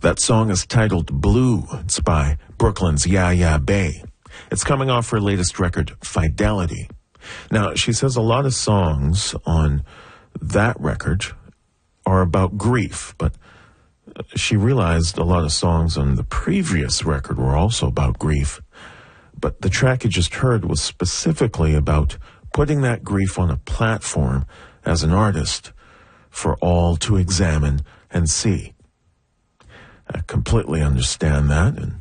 That song is titled Blue. It's by Brooklyn's Yaya Bay. It's coming off her latest record, Fidelity. Now, she says a lot of songs on that record are about grief, but she realized a lot of songs on the previous record were also about grief. But the track you just heard was specifically about putting that grief on a platform as an artist for all to examine and see. I completely understand that, and